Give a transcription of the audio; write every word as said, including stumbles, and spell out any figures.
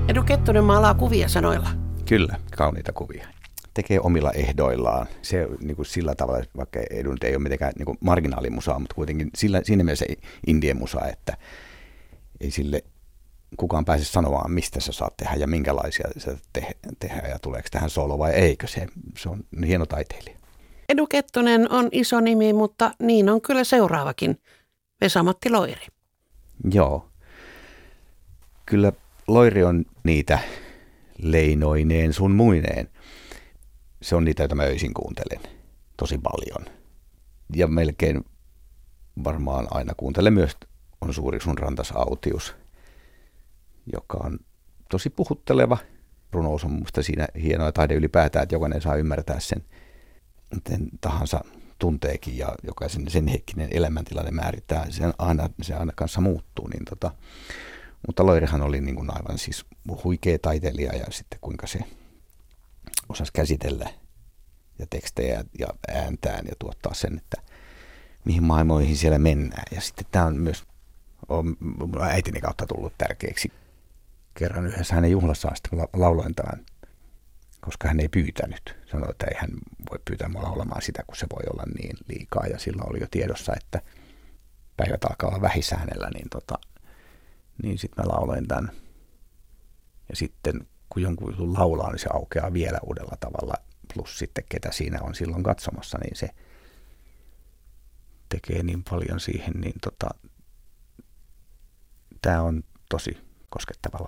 Edu Kettunen maalaa kuvia sanoilla. Kyllä, kauniita kuvia. Tekee omilla ehdoillaan. Se niin kuin sillä tavalla, vaikka Edu ei ole mitenkään niin kuin marginaalimusaa, mutta kuitenkin sillä, siinä mielessä indie musa, että ei sille kukaan pääse sanomaan, mistä sä saat tehdä ja minkälaisia sä te- tehdä ja tuleeko tähän solo vai eikö. Se, se on hieno taiteilija. Edu Kettunen on iso nimi, mutta niin on kyllä seuraavakin. Vesa-Matti Loiri. Joo. Kyllä Loiri on niitä leinoineen sun muineen. Se on niitä, joita mä öisin kuuntelen tosi paljon. Ja melkein varmaan aina kuuntelen myös On suuri sun rantas autius, joka on tosi puhutteleva. Runous on musta siinä hienoa taide ylipäätään, että jokainen saa ymmärtää sen, miten tahansa tunteekin ja jokaisen sen hetkinen elämäntilanne määrittää. Se aina, se aina kanssa muuttuu. Niin tota, mutta Loirihan oli niin kuin aivan siis huikea taiteilija ja sitten kuinka se osasi käsitellä ja tekstejä ja ääntään ja tuottaa sen, että mihin maailmoihin siellä mennään. Ja sitten tämä on myös on äitini kautta tullut tärkeäksi. Kerran yhdessä hänen juhlassaan sitten lauloin tämän, koska hän ei pyytänyt. Sanoi, että ei hän voi pyytää mua laulamaan sitä, kun se voi olla niin liikaa. Ja silloin oli jo tiedossa, että päivät alkaa olla vähisäänellä, niin, tota, niin sitten mä lauloin tämän. Ja sitten kun jonkun jutun laulaa, niin se aukeaa vielä uudella tavalla. Plus sitten ketä siinä on silloin katsomassa, niin se tekee niin paljon siihen. Niin tota, tämä on tosi koskettava